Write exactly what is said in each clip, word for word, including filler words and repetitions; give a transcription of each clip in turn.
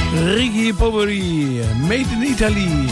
Ricky Poveri, Made in Italy.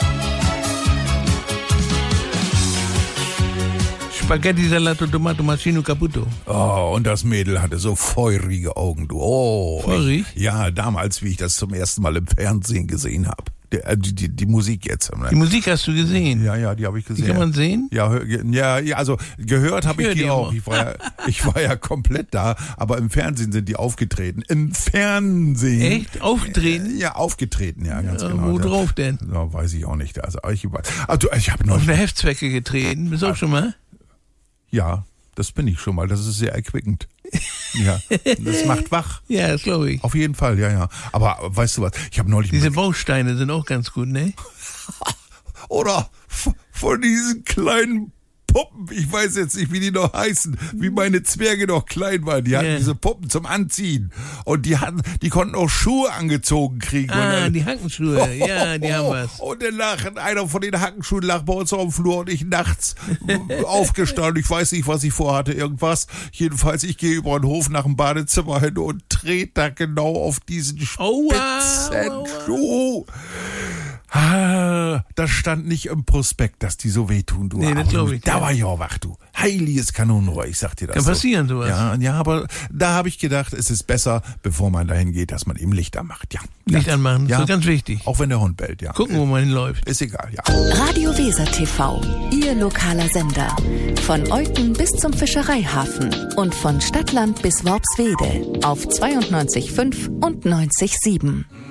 Spaghetti, Salato, Tomato, Macino, Caputo. Oh, und das Mädel hatte so feurige Augen, du. Oh, Feurig? Ich, ja, damals, wie ich das zum ersten Mal im Fernsehen gesehen habe. Die, die, die, die Musik jetzt. Ne? Die Musik hast du gesehen? Ja, ja, die habe ich gesehen. Die kann man sehen? Ja, ja, ja, also gehört habe ich, ich die auch. Ich war, ja, ich war ja komplett da, aber im Fernsehen sind die aufgetreten. Im Fernsehen. Echt? Aufgetreten? Ja, aufgetreten, ja, ganz ja, genau. Wo drauf denn? Ja, weiß ich auch nicht. Also ich, also, ich habe noch auf eine Heftzwecke getreten. Bist du auch schon mal? Ja, das bin ich schon mal. Das ist sehr erquickend. Ja, das macht wach. Ja, das glaube ich. Auf jeden Fall, ja, ja. Aber weißt du was, ich habe neulich... Diese Bausteine sind auch ganz gut, ne? Oder von diesen kleinen Puppen, ich weiß jetzt nicht, wie die noch heißen, wie meine Zwerge noch klein waren. Die hatten yeah. diese Puppen zum Anziehen. Und die hatten, die konnten auch Schuhe angezogen kriegen. Ah, und dann, die Hackenschuhe, oh, ja, die oh, haben was. Und dann lag einer von den Hackenschuhen lag bei uns auf dem Flur und ich nachts aufgestanden. Ich weiß nicht, was ich vorhatte, irgendwas. Jedenfalls, ich gehe über den Hof nach dem Badezimmer hin und trete da genau auf diesen spitzen oh, wow, Schuh. Ah, das stand nicht im Prospekt, dass die so wehtun, du. Nee, das glaube ich. Da war ich auch wach, du. Heiliges Kanonenrohr, ich sag dir das. Kann so. passieren, sowas. Ja, ja, aber da habe ich gedacht, es ist besser, bevor man dahin geht, dass man eben Licht anmacht. Ja. Licht ja. anmachen, das ja. ist ganz wichtig. Auch wenn der Hund bellt, ja. Gucken, wo man hinläuft. Ist egal, ja. Radio Weser T V, Ihr lokaler Sender. Von Eupen bis zum Fischereihafen und von Stadtland bis Worpswede auf zweiundneunzig Komma fünf und neunzig Komma sieben.